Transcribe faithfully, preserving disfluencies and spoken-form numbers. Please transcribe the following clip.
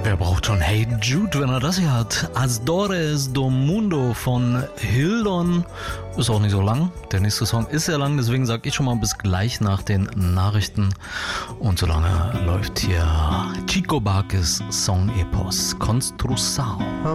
Wer braucht schon Hey Jude, wenn er das hier hat? Azores do Mundo von Hildon. Ist auch nicht so lang. Der nächste Song ist sehr lang, deswegen sage ich schon mal bis gleich nach den Nachrichten. Und solange läuft hier Chico Buarque's Song Epos Construção. A